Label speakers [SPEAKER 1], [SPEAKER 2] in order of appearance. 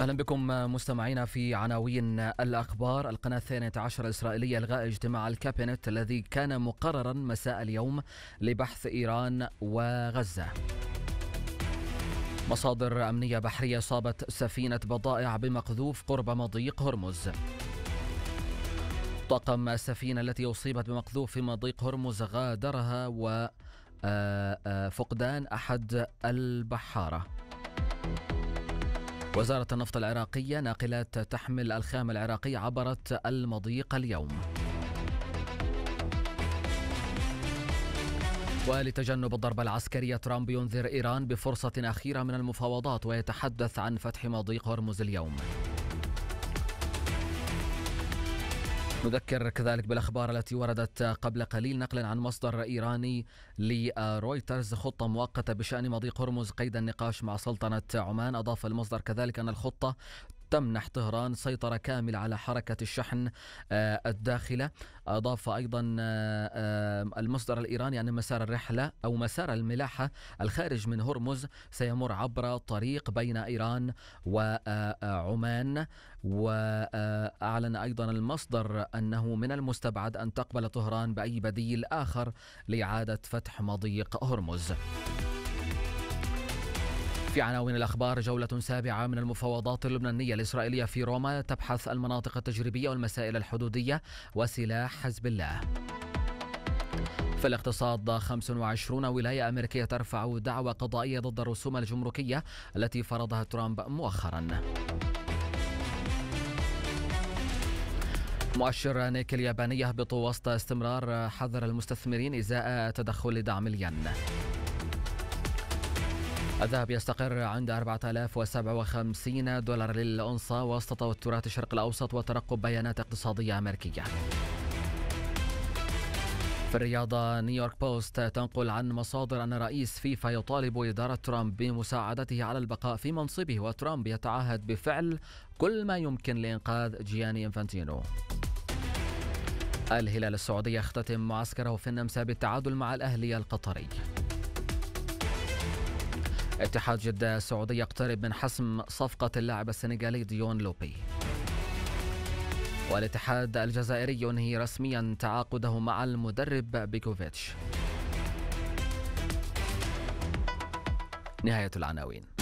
[SPEAKER 1] أهلا بكم مستمعينا في عناوين الأخبار. القناة 12 الإسرائيلية إلغاء اجتماع الكابينت الذي كان مقررا مساء اليوم لبحث إيران وغزة. مصادر أمنية بحرية أصابت سفينة بضائع بمقذوف قرب مضيق هرمز. طاقم السفينة التي أصيبت بمقذوف في مضيق هرمز غادرها وفقدان أحد البحارة. وزارة النفط العراقية ناقلات تحمل الخام العراقي عبرت المضيق اليوم. ولتجنب الضربة العسكرية ترامب ينذر إيران بفرصة أخيرة من المفاوضات ويتحدث عن فتح مضيق هرمز اليوم. نذكر كذلك بالأخبار التي وردت قبل قليل نقلا عن مصدر إيراني لرويترز خطة مؤقتة بشأن مضيق هرمز قيد النقاش مع سلطنة عمان. أضاف المصدر كذلك أن الخطة تمنح طهران سيطرة كاملة على حركة الشحن الداخلة. أضاف أيضا المصدر الإيراني أن مسار الرحلة أو مسار الملاحة الخارج من هرمز سيمر عبر طريق بين إيران وعمان. وأعلن أيضا المصدر أنه من المستبعد أن تقبل طهران بأي بديل آخر لإعادة فتح مضيق هرمز. في عناوين الأخبار، جولة سابعة من المفاوضات اللبنانية الإسرائيلية في روما تبحث المناطق التجريبية والمسائل الحدودية وسلاح حزب الله. في الاقتصاد، 25 ولاية أمريكية ترفع دعوى قضائية ضد الرسوم الجمركية التي فرضها ترامب مؤخرا. مؤشر نيكل الياباني يهبط وسط استمرار حذر المستثمرين إزاء تدخل دعم الين. الذهب يستقر عند 4057 دولار للأونصة وسط توترات الشرق الأوسط وترقب بيانات اقتصادية أمريكية. في الرياضة، نيويورك بوست تنقل عن مصادر أن رئيس فيفا يطالب إدارة ترامب بمساعدته على البقاء في منصبه، وترامب يتعهد بفعل كل ما يمكن لإنقاذ جياني إنفانتينو. الهلال السعودي يختتم معسكره في النمسا بالتعادل مع الأهلي القطري. اتحاد جدة السعودي يقترب من حسم صفقة اللاعب السنغالي ديون لوبي. والاتحاد الجزائري ينهي رسميا تعاقده مع المدرب بيكوفيتش. نهاية العناوين.